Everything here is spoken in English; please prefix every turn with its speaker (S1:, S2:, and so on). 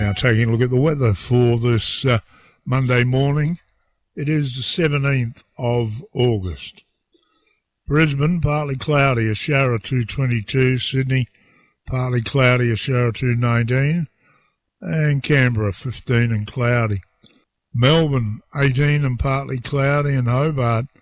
S1: Now taking a look at the weather for this Monday morning. It is the 17th of August. Brisbane, partly cloudy, a shower of 222. Sydney, partly cloudy, a shower of 219. And Canberra, 15 and cloudy. Melbourne, 18 and partly cloudy. And Hobart,